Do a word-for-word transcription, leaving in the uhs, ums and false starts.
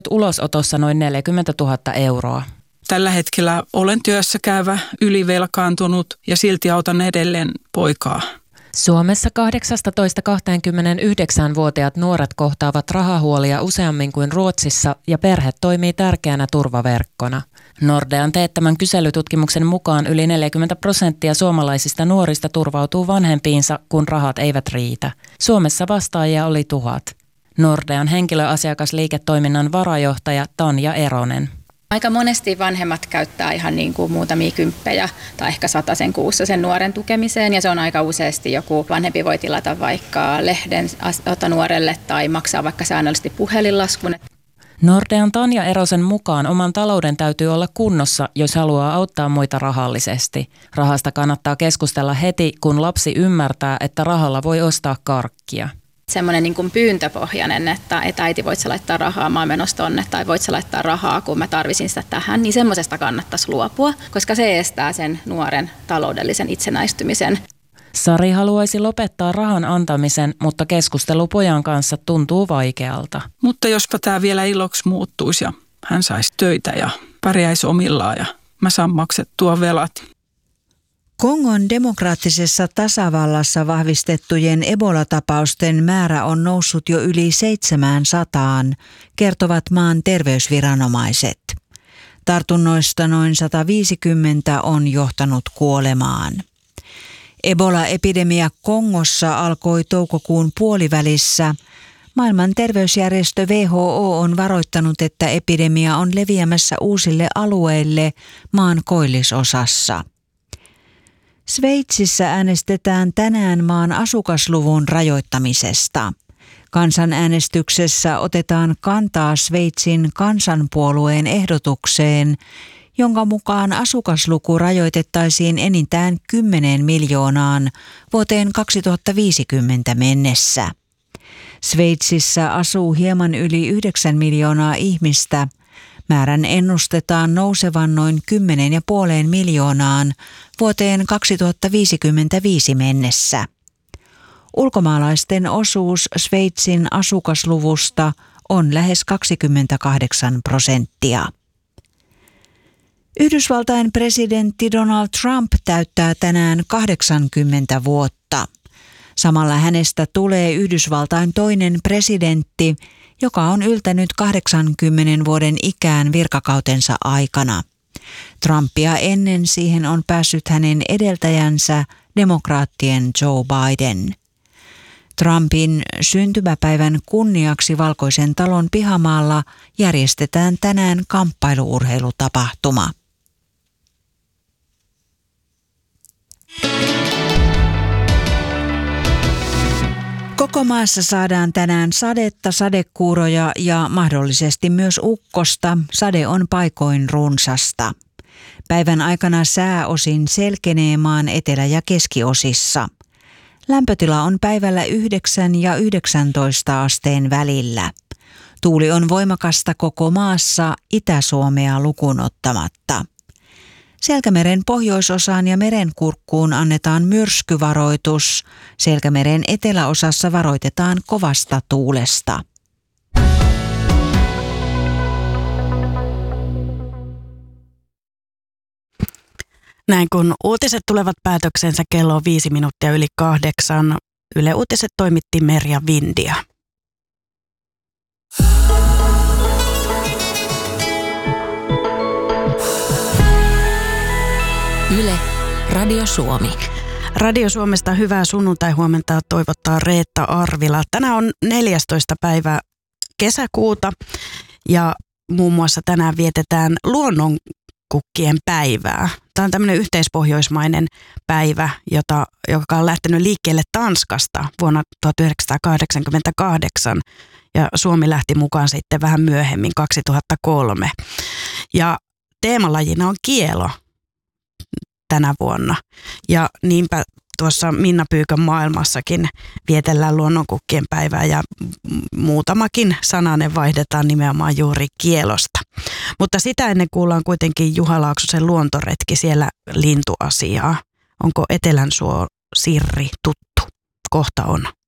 ulosotossa noin neljäkymmentätuhatta euroa. Tällä hetkellä olen työssä käyvä, ylivelkaantunut ja silti autan edelleen poikaa. Suomessa kahdeksastatoista kaksikymmentäyhdeksän-vuotiaat nuoret kohtaavat rahahuolia useammin kuin Ruotsissa ja perhe toimii tärkeänä turvaverkkona. Nordean teettämän kyselytutkimuksen mukaan yli neljäkymmentä prosenttia suomalaisista nuorista turvautuu vanhempiinsa, kun rahat eivät riitä. Suomessa vastaajia oli tuhat. Nordean henkilöasiakasliiketoiminnan varajohtaja Tanja Eronen. Aika monesti vanhemmat käyttää ihan niin kuin muutamia kymppejä tai ehkä satasen kuussa sen nuoren tukemiseen ja se on aika useasti joku vanhempi voi tilata vaikka lehden ota nuorelle tai maksaa vaikka säännöllisesti puhelinlaskun. Nordean Tanja Erosen mukaan oman talouden täytyy olla kunnossa, jos haluaa auttaa muita rahallisesti. Rahasta kannattaa keskustella heti, kun lapsi ymmärtää, että rahalla voi ostaa karkkia. Semmoinen niin kuin pyyntöpohjainen, että, että äiti voit sä laittaa rahaa, mä oon menossa tonne, tai voit sä laittaa rahaa, kun mä tarvisin sitä tähän, niin semmoisesta kannattaisi luopua, koska se estää sen nuoren taloudellisen itsenäistymisen. Sari haluaisi lopettaa rahan antamisen, mutta keskustelu pojan kanssa tuntuu vaikealta. Mutta jospa tämä vielä iloksi muuttuisi ja hän saisi töitä ja pärjäisi omillaan ja mä saan maksettua velat. Kongon demokraattisessa tasavallassa vahvistettujen Ebola-tapausten määrä on noussut jo yli seitsemänsataan, kertovat maan terveysviranomaiset. Tartunnoista noin sata viisikymmentä on johtanut kuolemaan. Ebola-epidemia Kongossa alkoi toukokuun puolivälissä. Maailman terveysjärjestö W H O on varoittanut, että epidemia on leviämässä uusille alueille maan koillisosassa. Sveitsissä äänestetään tänään maan asukasluvun rajoittamisesta. Kansanäänestyksessä otetaan kantaa Sveitsin kansanpuolueen ehdotukseen, jonka mukaan asukasluku rajoitettaisiin enintään kymmeneen miljoonaan vuoteen kaksituhattaviisikymmentä mennessä. Sveitsissä asuu hieman yli yhdeksän miljoonaa ihmistä. Määrän ennustetaan nousevan noin kymmenen ja puoleen miljoonaan vuoteen kaksituhattaviisikymmentäviisi mennessä. Ulkomaalaisten osuus Sveitsin asukasluvusta on lähes kaksikymmentäkahdeksan prosenttia. Yhdysvaltain presidentti Donald Trump täyttää tänään kahdeksankymmentä vuotta. Samalla hänestä tulee Yhdysvaltain toinen presidentti, joka on yltänyt kahdeksankymmenen vuoden ikään virkakautensa aikana. Trumpia ennen siihen on päässyt hänen edeltäjänsä, demokraattien Joe Biden. Trumpin syntymäpäivän kunniaksi Valkoisen talon pihamaalla järjestetään tänään kamppailu-urheilutapahtuma. Koko maassa saadaan tänään sadetta, sadekuuroja ja mahdollisesti myös ukkosta. Sade on paikoin runsasta. Päivän aikana sää osin selkenee maan etelä- ja keskiosissa. Lämpötila on päivällä yhdeksän ja yhdeksäntoista asteen välillä. Tuuli on voimakasta koko maassa, Itä-Suomea lukuun ottamatta. Selkämeren pohjoisosaan ja merenkurkkuun annetaan myrskyvaroitus. Selkämeren eteläosassa varoitetaan kovasta tuulesta. Näin kun uutiset tulevat päätöksensä kello on viisi minuuttia yli kahdeksan. Yle Uutiset toimitti Merja Vindia. Yle, Radio Suomi. Radio Suomesta hyvää sunnuntai-huomenta toivottaa Reetta Arvila. Tänään on neljästoista päivä kesäkuuta ja muun muassa tänään vietetään luonnonkukkien päivää. Tämä on tämmöinen yhteispohjoismainen päivä, jota, joka on lähtenyt liikkeelle Tanskasta vuonna tuhatyhdeksänsataakahdeksankymmentäkahdeksan ja Suomi lähti mukaan sitten vähän myöhemmin kaksituhattakolme. Ja teemalajina on kielo tänä vuonna. Ja niinpä tuossa Minna Pyykön maailmassakin vietellään luonnonkukkien päivää ja muutamakin sananen vaihdetaan nimenomaan juuri kielosta. Mutta sitä ennen kuullaan kuitenkin Juha Laaksosen luontoretki siellä lintuasiaa. Onko Etelänsuo Sirri tuttu? Kohta on.